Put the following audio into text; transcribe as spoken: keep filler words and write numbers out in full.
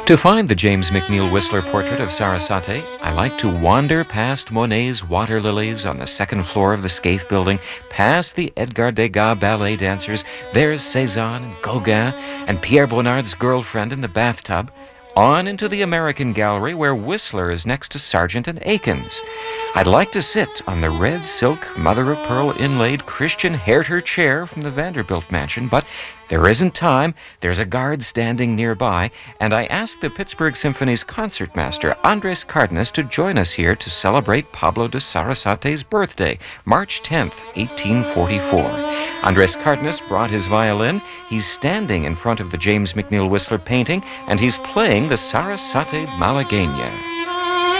To find the James McNeill Whistler portrait of Sarasate, I like to wander past Monet's water lilies on the second floor of the Scaife building, past the Edgar Degas ballet dancers. There's Cézanne and Gauguin and Pierre Bonnard's girlfriend in the bathtub, on into the American Gallery where Whistler is next to Sargent and Akins. I'd like to sit on the red silk, mother-of-pearl inlaid Christian Herter chair from the Vanderbilt mansion, but there isn't time. There's a guard standing nearby, and I asked the Pittsburgh Symphony's concertmaster, Andres Cardenas, to join us here to celebrate Pablo de Sarasate's birthday, March tenth, eighteen forty-four. Andres Cardenas brought his violin. He's standing in front of the James McNeill Whistler painting, and he's playing the Sarasate Malagueña.